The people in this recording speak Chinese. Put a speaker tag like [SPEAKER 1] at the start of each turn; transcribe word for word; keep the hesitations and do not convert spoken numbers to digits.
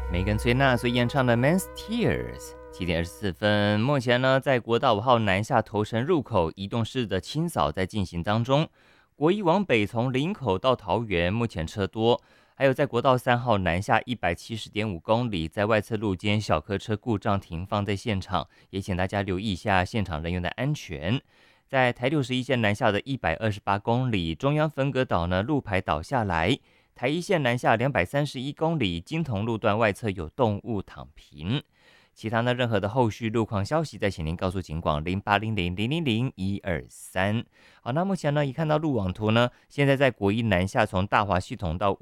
[SPEAKER 1] 梅根崔娜所演唱的《Man's Tears》。七点二十四分，目前呢，在国道五号南下头城入口移动式的清扫在进行当中。国一往北从林口到桃园，目前车多。还有在国道三号南下一百七十点五公里，在外侧路肩小客车故障停放在现场，也请大家留意一下现场人员的安全。在台六十一线南下的一百二十八公里，中央分隔岛呢路牌倒下来。台一线南下两百三十一公里，金同路段外侧有动物躺平。其他呢，任何的后续路况消息，再请您告诉警广零八零零零零零一二三。好，那目前呢，一看到路网图呢，现在在国一南下从大华系统到